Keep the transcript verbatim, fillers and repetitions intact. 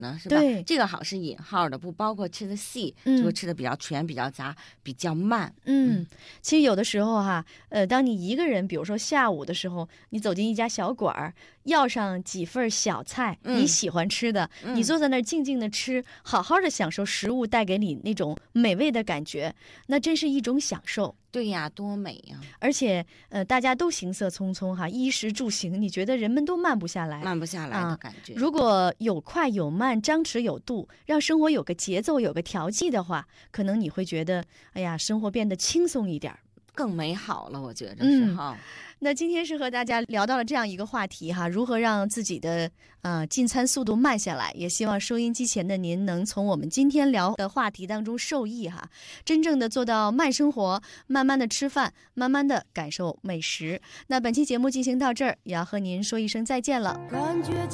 呢，是吧？ 对， 这个好是引号的，不包括吃的细， 嗯就会吃的比较全、比较杂、比较慢。 嗯，其实有的时候哈，呃，当你一个人，比如说下午的时候，你走进一家小馆儿，要上几份小菜， 嗯你喜欢吃的， 嗯你坐在那儿静静的吃，好好的享受食物带给你那种美味的感觉，那真是一种享受。 对呀，多美呀！ 而且，呃，大家都行色匆匆哈，衣食住行，你觉得人们都慢不下来。 慢不下来的啊感觉。 如果有快有慢，张弛有度，让生活有个节奏、有个调剂的话，可能你会觉得，哎呀，生活变得轻松一点儿。 更美好了，我觉着是嗯哈。 那今天是和大家聊到了这样一个话题哈，如何让自己的呃进餐速度慢下来？也希望收音机前的您能从我们今天聊的话题当中受益哈，真正的做到慢生活，慢慢的吃饭，慢慢的感受美食。那本期节目进行到这儿，也要和您说一声再见了。 感觉